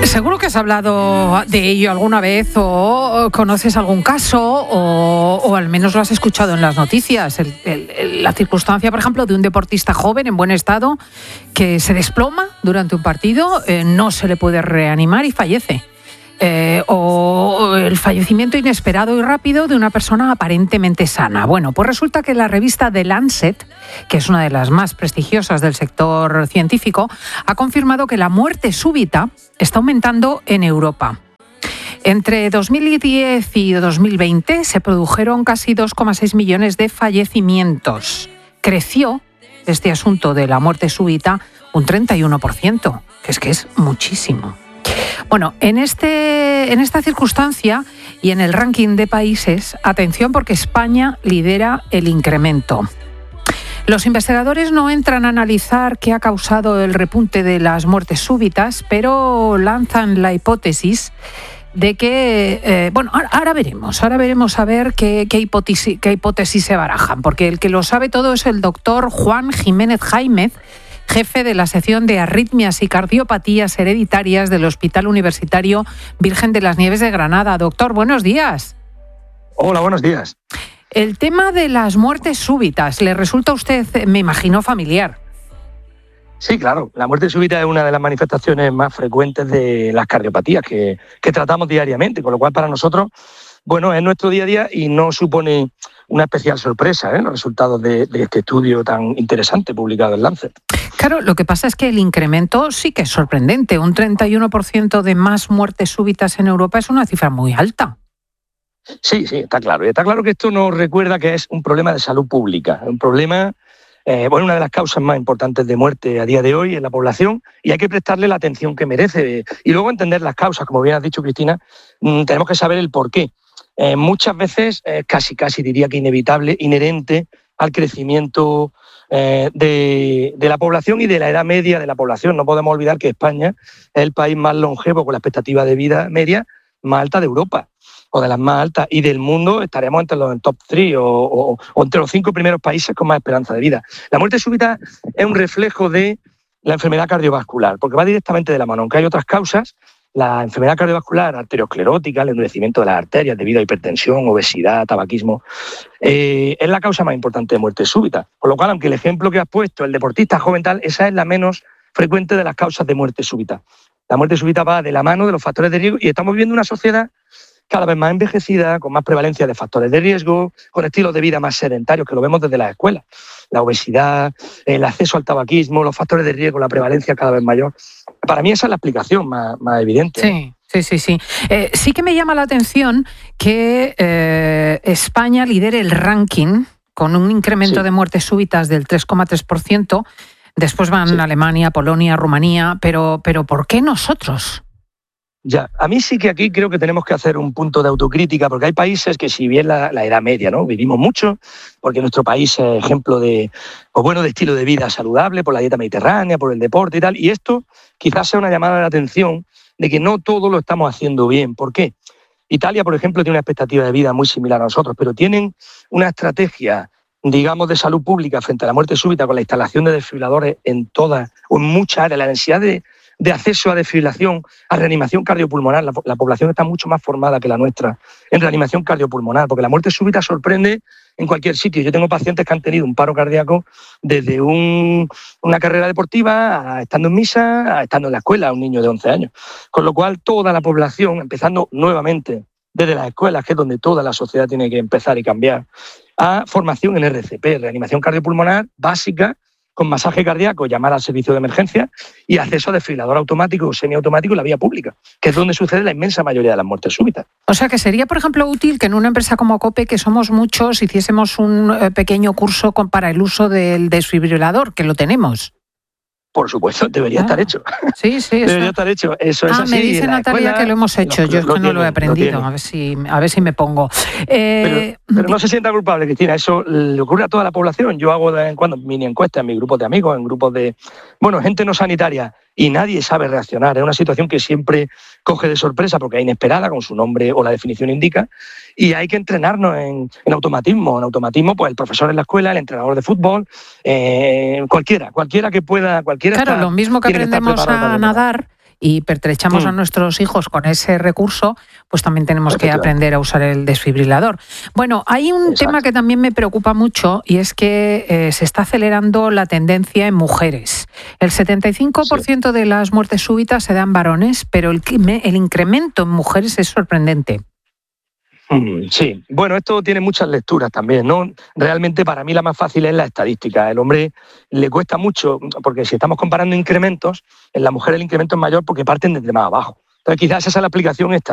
Seguro que has hablado de ello alguna vez o conoces algún caso o al menos lo has escuchado en las noticias. La circunstancia, por ejemplo, de un deportista joven en buen estado que se desploma durante un partido, no se le puede reanimar y fallece. O el fallecimiento inesperado y rápido de una persona aparentemente sana. Bueno, pues resulta que la revista The Lancet, que es una de las más prestigiosas del sector científico, ha confirmado que la muerte súbita está aumentando en Europa. Entre 2010 y 2020 se produjeron casi 2,6 millones de fallecimientos. Creció este asunto de la muerte súbita un 31%, que es muchísimo. Bueno, en esta circunstancia y en el ranking de países, atención porque España lidera el incremento. Los investigadores no entran a analizar qué ha causado el repunte de las muertes súbitas, pero lanzan la hipótesis de que, ahora veremos a ver qué hipótesis se barajan, porque el que lo sabe todo es el doctor Juan Jiménez Jaimez, jefe de la sección de arritmias y cardiopatías hereditarias del Hospital Universitario Virgen de las Nieves de Granada. Doctor, buenos días. Hola, buenos días. El tema de las muertes súbitas, ¿le resulta a usted, me imagino, familiar? Sí, claro. La muerte súbita es una de las manifestaciones más frecuentes de las cardiopatías que tratamos diariamente, con lo cual para nosotros, es nuestro día a día y no supone una especial sorpresa, los resultados de este estudio tan interesante publicado en Lancet. Claro, lo que pasa es que el incremento sí que es sorprendente. Un 31% de más muertes súbitas en Europa es una cifra muy alta. Sí, está claro. Y está claro que esto nos recuerda que es un problema de salud pública, un problema, una de las causas más importantes de muerte a día de hoy en la población, y hay que prestarle la atención que merece. Y luego entender las causas, como bien has dicho, Cristina, tenemos que saber el porqué. Muchas veces, casi diría que inevitable, inherente al crecimiento de la población y de la edad media de la población. No podemos olvidar que España es el país más longevo con la expectativa de vida media más alta de Europa, o de las más altas, y del mundo estaremos entre los top 3 o entre los 5 primeros países con más esperanza de vida. La muerte súbita es un reflejo de la enfermedad cardiovascular, porque va directamente de la mano, aunque hay otras causas. La enfermedad cardiovascular arteriosclerótica, el endurecimiento de las arterias debido a hipertensión, obesidad, tabaquismo, es la causa más importante de muerte súbita. Con lo cual, aunque el ejemplo que has puesto, el deportista joven tal, esa es la menos frecuente de las causas de muerte súbita. La muerte súbita va de la mano de los factores de riesgo y estamos viviendo una sociedad cada vez más envejecida, con más prevalencia de factores de riesgo, con estilos de vida más sedentarios, que lo vemos desde las escuelas. La obesidad, el acceso al tabaquismo, los factores de riesgo, la prevalencia cada vez mayor. Para mí esa es la explicación más evidente. Sí. Sí que me llama la atención que España lidere el ranking con un incremento de muertes súbitas del 3,3%. Después van Alemania, Polonia, Rumanía. Pero ¿por qué nosotros? Ya, a mí sí que aquí creo que tenemos que hacer un punto de autocrítica, porque hay países que, si bien la edad media, ¿no?, vivimos mucho, porque nuestro país es ejemplo de estilo de vida saludable, por la dieta mediterránea, por el deporte y tal, y esto quizás sea una llamada de atención de que no todo lo estamos haciendo bien. ¿Por qué? Italia, por ejemplo, tiene una expectativa de vida muy similar a nosotros, pero tienen una estrategia, digamos, de salud pública frente a la muerte súbita con la instalación de desfibriladores en muchas áreas, la necesidad de acceso a desfibrilación, a reanimación cardiopulmonar. La población está mucho más formada que la nuestra en reanimación cardiopulmonar, porque la muerte súbita sorprende en cualquier sitio. Yo tengo pacientes que han tenido un paro cardíaco desde una carrera deportiva, a estando en misa, a estando en la escuela, un niño de 11 años. Con lo cual, toda la población, empezando nuevamente desde las escuelas, que es donde toda la sociedad tiene que empezar y cambiar, a formación en RCP, reanimación cardiopulmonar básica, con masaje cardíaco, llamar al servicio de emergencia y acceso a desfibrilador automático o semiautomático en la vía pública, que es donde sucede la inmensa mayoría de las muertes súbitas. O sea, que sería, por ejemplo, útil que en una empresa como COPE, que somos muchos, hiciésemos un pequeño curso para el uso del desfibrilador, que lo tenemos. Por supuesto, debería estar hecho. Sí. Debería estar hecho. Eso es así. Me dice Natalia que lo hemos hecho. Yo es que no lo he aprendido. A ver si me pongo. Pero no se sienta culpable, Cristina. Eso le ocurre a toda la población. Yo hago de vez en cuando mini encuestas en mis grupos de amigos, en grupos de gente no sanitaria, y nadie sabe reaccionar. Es una situación que siempre coge de sorpresa porque es inesperada, como su nombre o la definición indica, y hay que entrenarnos en automatismo. En automatismo, pues el profesor en la escuela, el entrenador de fútbol, cualquiera que pueda. Claro, lo mismo que aprendemos a nadar y pertrechamos a nuestros hijos con ese recurso, pues también tenemos que aprender a usar el desfibrilador. Bueno, hay un tema que también me preocupa mucho y es que se está acelerando la tendencia en mujeres. El 75% de las muertes súbitas se dan varones, pero el incremento en mujeres es sorprendente. Sí, bueno, esto tiene muchas lecturas también, ¿no? Realmente para mí la más fácil es la estadística. El hombre le cuesta mucho, porque si estamos comparando incrementos, en la mujer el incremento es mayor porque parten desde más abajo. Entonces quizás esa es la explicación estadística.